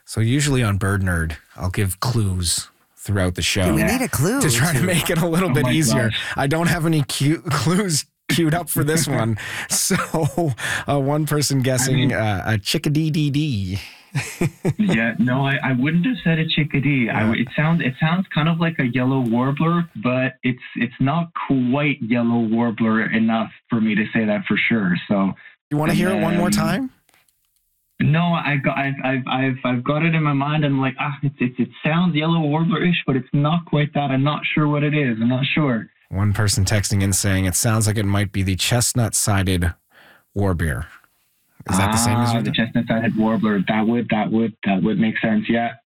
So usually on Bird Nerd, I'll give clues throughout the show. We need a clue to try to make it a little bit easier. gosh. I don't have any clues queued up for this one. So one person guessing a chickadee-dee-dee. Yeah, no, I wouldn't have said a chickadee. It sounds kind of like a yellow warbler, but it's not quite yellow warbler enough for me to say that for sure. So You want to hear it one more time? no, I've got it in my mind. I'm like, it sounds yellow warbler-ish, but it's not quite that. I'm not sure what it is. I'm not sure. One person texting in saying it sounds like it might be the chestnut-sided warbeer. Is that the same as the chestnut-sided warbler? That would make sense. Yeah.